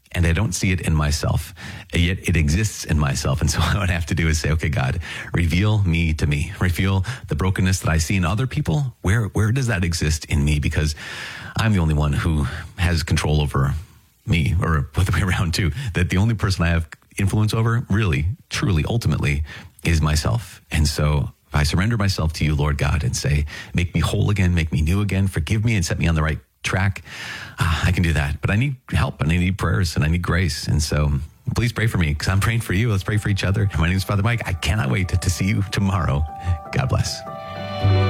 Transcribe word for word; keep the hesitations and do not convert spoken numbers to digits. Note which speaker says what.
Speaker 1: and I don't see it in myself, yet it exists in myself. And so what I would have to do is say, okay, God, reveal me to me. Reveal the brokenness that I see in other people. Where, where does that exist in me? Because I'm the only one who has control over me, or the way around too, that the only person I have influence over, really, truly, ultimately, is myself. And so if I surrender myself to you, Lord God, and say, make me whole again, make me new again, forgive me and set me on the right track, uh, I can do that. But I need help, and I need prayers, and I need grace. And so please pray for me, because I'm praying for you. Let's pray for each other. My name is Father Mike. I cannot wait to see you tomorrow. God bless.